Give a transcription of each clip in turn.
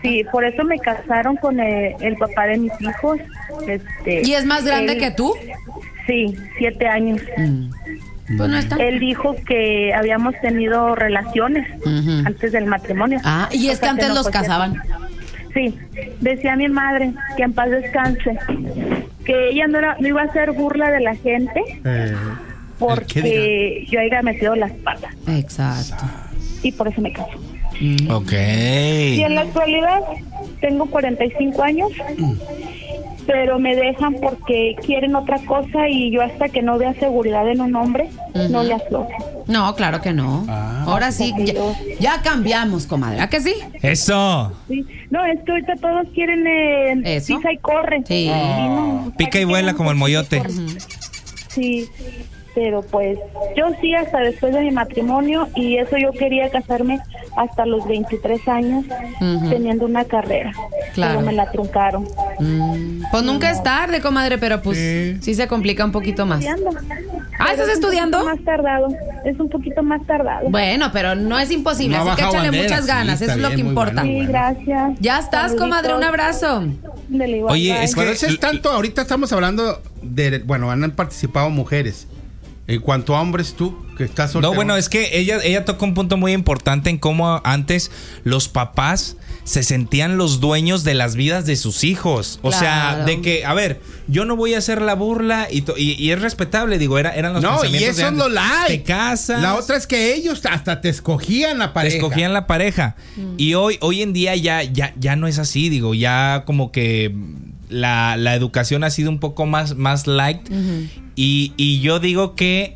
Sí, por eso me casaron con el papá de mis hijos. ¿Y es más grande que tú? Sí, 7 años. Pues no está. Él dijo que habíamos tenido relaciones antes del matrimonio. Ah, y es que antes los casaban. Sí, decía mi madre, que en paz descanse, que ella no iba a hacer burla de la gente porque yo haya metido las patas. Exacto. Y por eso me casé. Ok. Y en la actualidad tengo 45 años, pero me dejan porque quieren otra cosa y yo hasta que no vea seguridad en un hombre, no le aflojo. No, claro que no. Ahora sí, ya cambiamos, comadre. ¿A que sí? Eso. Sí. No, es que ahorita todos quieren pisa y corre. Sí. No, pica y vuela como el moyote. Sí, pero pues yo sí hasta después de mi matrimonio, y eso yo quería casarme hasta los 23 años teniendo una carrera. Claro. Pero me la truncaron. Pues nunca es tarde, comadre, pero pues sí se complica un poquito más. ¿Estás estudiando? Es un poquito más tardado. Bueno, pero no es imposible, así que échale muchas ganas, sí, eso es lo que importa. Sí, gracias. Ya estás, comadre, un abrazo. Oye, es que Bueno, eso es tanto, ahorita estamos hablando de, bueno, han participado mujeres. En cuanto a hombres, tú, que estás soltero. No, bueno, es que ella tocó un punto muy importante en cómo antes los papás se sentían los dueños de las vidas de sus hijos. O sea, de que, a ver, yo no voy a hacer la burla y es respetable, digo, eran los pensamientos y eso de es antes. lo like. Te casas. La otra es que ellos hasta te escogían la pareja. Y hoy en día ya no es así, digo, ya como que la educación ha sido un poco más light. Y yo digo que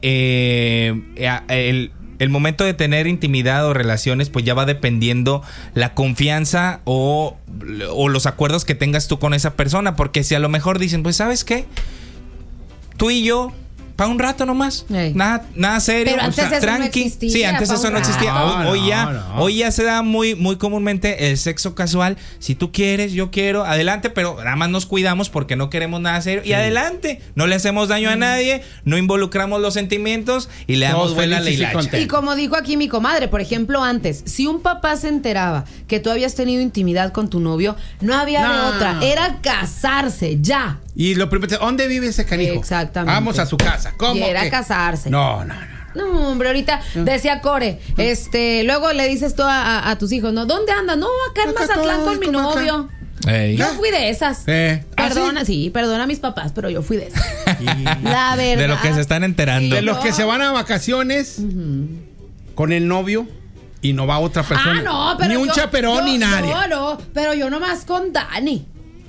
el momento de tener intimidad o relaciones, pues ya va dependiendo la confianza o los acuerdos que tengas tú con esa persona. Porque si a lo mejor dicen, pues ¿sabes qué? Tú y yo, para un rato nomás, nada serio, pero antes eso tranqui. no existía, sí, antes eso no existía. Hoy ya se da muy comúnmente el sexo casual. Si tú quieres, yo quiero, adelante, pero nada más nos cuidamos porque no queremos nada serio. Y adelante, no le hacemos daño a nadie, no involucramos los sentimientos y le damos vuela a la hilacha. Y como dijo aquí mi comadre, por ejemplo, antes, si un papá se enteraba que tú habías tenido intimidad con tu novio, no había de otra, era casarse, ya. Y lo primero, ¿dónde vive ese canijo? Exactamente. Vamos a su casa. ¿Cómo? Y era ¿Qué? casarse. No, hombre, ahorita decía Core, luego le dices tú a tus hijos, ¿no? ¿Dónde andas? No, acá en Mazatlán con mi novio. Yo fui de esas. Perdona, perdona a mis papás, pero yo fui de esas. La verdad. De lo que se están enterando. De los que se van a vacaciones con el novio y no va otra persona. No, pero ni un chaperón ni nadie. No, pero yo nomás con Dani.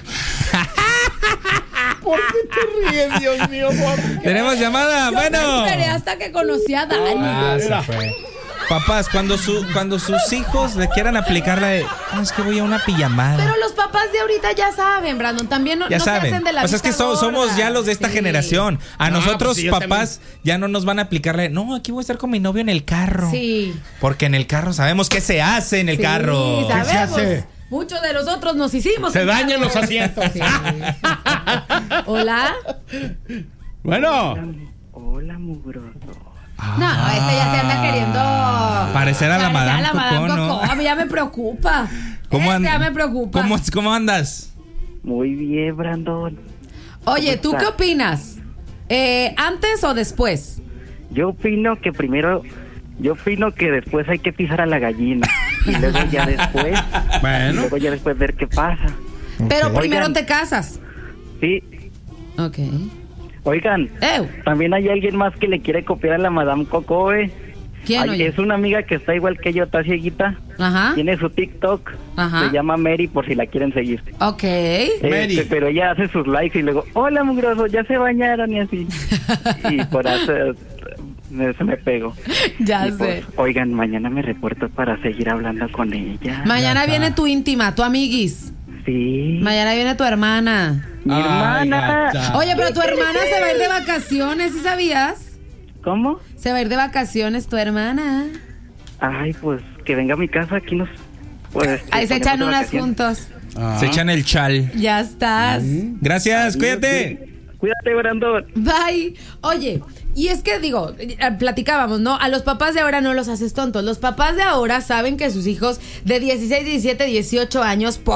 ¿Por qué te ríes, Dios mío? Tenemos llamada. Yo me esperé hasta que conocí a Dani. Se fue. Papás, cuando sus hijos le quieran aplicar es que voy a una pijamada. Pero los papás de ahorita ya saben, Brandon, también no se hacen de la pues es que somos ya los de esta generación. A nosotros, pues papás, ya no nos van a aplicarle. No, aquí voy a estar con mi novio en el carro. Sí. Porque en el carro sabemos qué se hace en el carro. Sí, sabemos. ¿Qué se hace? Muchos de nosotros nos hicimos. Se dañan los asientos. Sí. Hola. Bueno. Hola, mugroso. No, ya se anda queriendo parecer a la Madame Coco, ¿no? A mí ya me preocupa. Ya me preocupa. ¿Cómo andas? Muy bien, Brandon. Oye, ¿tú qué opinas? ¿Antes o después? Yo opino que después hay que pisar a la gallina. Y luego ya después. Bueno. Y luego ya después ver qué pasa. Pero primero te casas. Sí. Ok. Oigan, también hay alguien más que le quiere copiar a la Madame Coco, ¿Quién? Es una amiga que está igual que yo, está cieguita. Ajá. Tiene su TikTok. Ajá. Se llama Mary, por si la quieren seguir. Ok. Mary. Pero ella hace sus likes y luego, hola, mugroso, ya se bañaron y así. Y por eso se me pegó. Ya y sé. Pues, oigan, mañana me reporto para seguir hablando con ella. Mañana viene tu íntima, tu amiguis. Sí. Mañana viene tu hermana. Mi hermana. Oye, pero tu hermana se va a ir de vacaciones, ¿sí sabías? ¿Cómo? Se va a ir de vacaciones tu hermana. Ay, pues que venga a mi casa, aquí nos... Pues, ahí se echan unas juntos. Se echan el chal. Ya estás. Gracias, cuídate. Cuídate, Brandon. Bye. Oye, y es que digo, platicábamos, ¿no? A los papás de ahora no los haces tontos. Los papás de ahora saben que sus hijos de 16, 17, 18 años